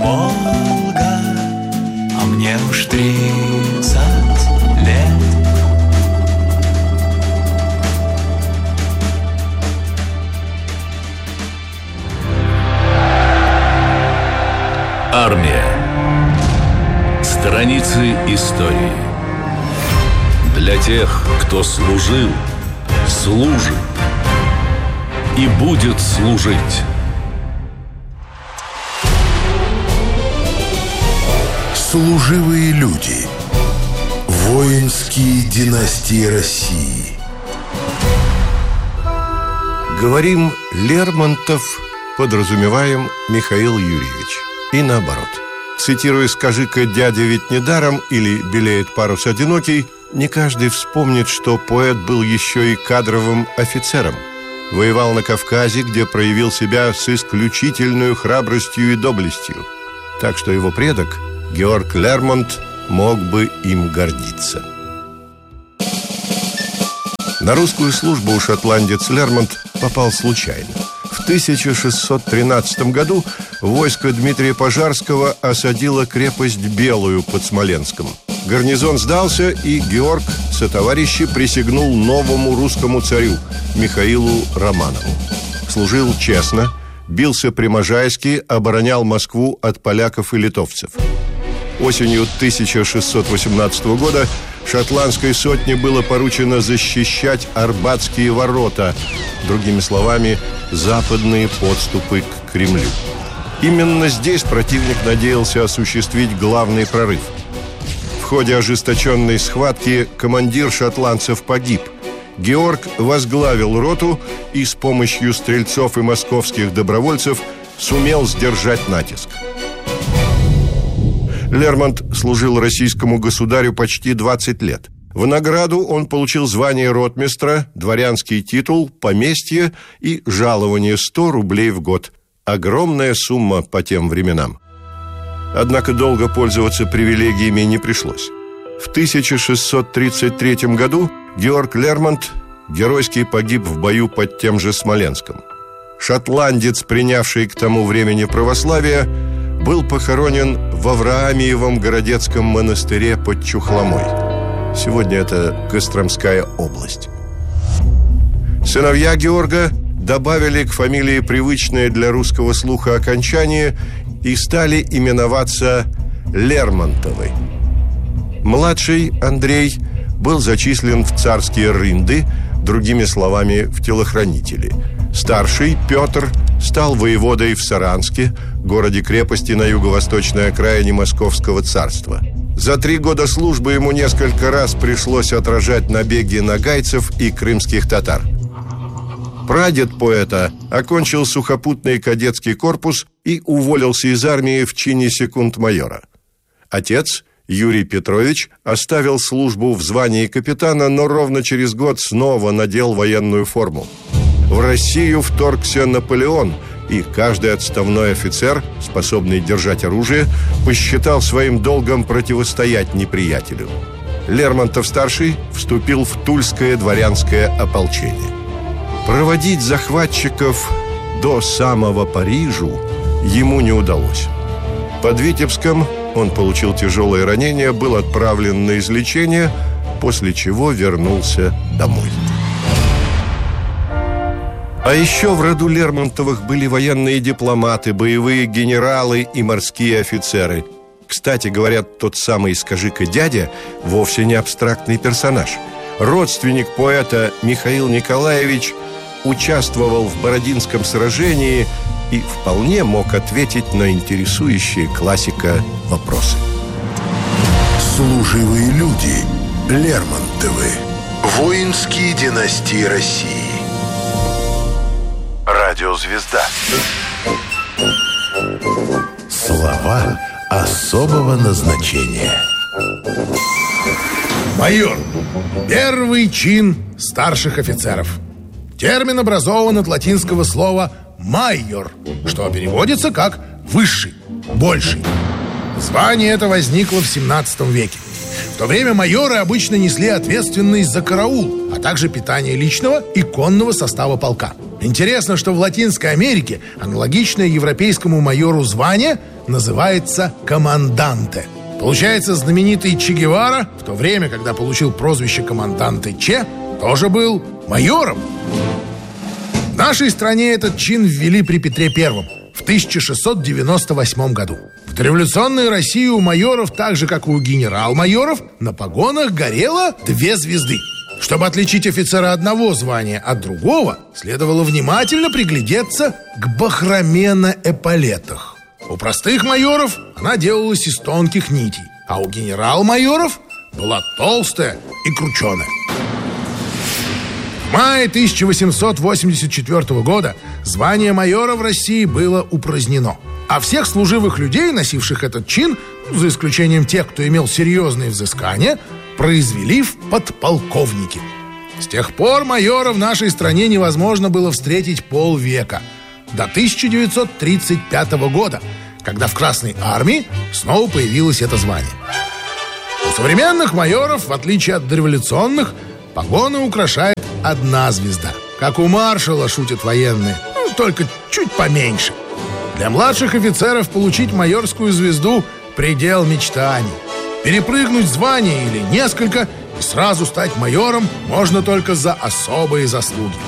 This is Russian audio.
Волга, а мне уж 30 лет. Армия. Страницы истории. Для тех, кто служил, служит и будет служить. Служивые люди. Воинские династии России. Говорим Лермонтов, подразумеваем Михаил Юрьевич. И наоборот. Цитируя «Скажи-ка, дядя, ведь недаром» или «Белеет парус одинокий», не каждый вспомнит, что поэт был еще и кадровым офицером. Воевал на Кавказе, где проявил себя с исключительной храбростью и доблестью. Так что его предок, Георг Лермонт, мог бы им гордиться. На русскую службу шотландец Лермонт попал случайно. В 1613 году войско Дмитрия Пожарского осадило крепость Белую под Смоленском. Гарнизон сдался, и Георг сотоварищи присягнул новому русскому царю Михаилу Романову. Служил честно, бился при-Можайске, оборонял Москву от поляков и литовцев. Осенью 1618 года шотландской сотне было поручено защищать Арбатские ворота, другими словами, западные подступы к Кремлю. Именно здесь противник надеялся осуществить главный прорыв. В ходе ожесточенной схватки командир шотландцев погиб. Георг возглавил роту и с помощью стрельцов и московских добровольцев сумел сдержать натиск. Лермонт служил российскому государю почти 20 лет. В награду он получил звание ротмистра, дворянский титул, поместье и жалование 100 рублей в год. Огромная сумма по тем временам. Однако долго пользоваться привилегиями не пришлось. В 1633 году Георг Лермонт геройски погиб в бою под тем же Смоленском. Шотландец, принявший к тому времени православие, был похоронен в Авраамиевом городецком монастыре под Чухломой. Сегодня это Костромская область. Сыновья Георга добавили к фамилии привычное для русского слуха окончание и стали именоваться Лермонтовы. Младший Андрей был зачислен в царские рынды, другими словами, в телохранители. Старший Петр стал воеводой в Саранске, городе-крепости на юго-восточной окраине Московского царства. За 3 года службы ему несколько раз пришлось отражать набеги нагайцев и крымских татар. Прадед поэта окончил сухопутный кадетский корпус и уволился из армии в чине секунд-майора. Отец, Юрий Петрович, оставил службу в звании капитана, но ровно через год снова надел военную форму. В Россию вторгся Наполеон, и каждый отставной офицер, способный держать оружие, посчитал своим долгом противостоять неприятелю. Лермонтов-старший вступил в Тульское дворянское ополчение. Проводить захватчиков до самого Парижа ему не удалось. Под Витебском он получил тяжелое ранение, был отправлен на излечение, после чего вернулся домой. А еще в роду Лермонтовых были военные дипломаты, боевые генералы и морские офицеры. Кстати, говорят, тот самый «Скажи-ка, дядя» вовсе не абстрактный персонаж. Родственник поэта Михаил Николаевич участвовал в Бородинском сражении и вполне мог ответить на интересующие классика вопросы. Служивые люди. Лермонтовы. Воинские династии России. Радиозвезда. Слова особого назначения. Майор. Первый чин старших офицеров. Термин образован от латинского слова «майор», что переводится как «высший», «больший». Звание это возникло в 17 веке. В то время майоры обычно несли ответственность за караул, а также питание личного и конного состава полка. Интересно, что в Латинской Америке аналогичное европейскому майору звание называется команданте. Получается, знаменитый Че Гевара, в то время, когда получил прозвище команданте Че, тоже был майором. В нашей стране этот чин ввели при Петре Первом в 1698 году. В дореволюционной России у майоров, так же как и у генерал-майоров, на погонах горело 2 звезды. Чтобы отличить офицера одного звания от другого, следовало внимательно приглядеться к бахроме на эполетах. У простых майоров она делалась из тонких нитей, а у генерал-майоров была толстая и крученая. В мае 1884 года звание майора в России было упразднено, а всех служивых людей, носивших этот чин, за исключением тех, кто имел серьезные взыскания, произвели в подполковники. С тех пор майора в нашей стране невозможно было встретить полвека, до 1935 года, когда в Красной армии снова появилось это звание. У современных майоров, в отличие от дореволюционных, погоны украшает 1 звезда. Как у маршала, шутят военные, только чуть поменьше. Для младших офицеров получить майорскую звезду – предел мечтаний. Перепрыгнуть звание или несколько и сразу стать майором можно только за особые заслуги.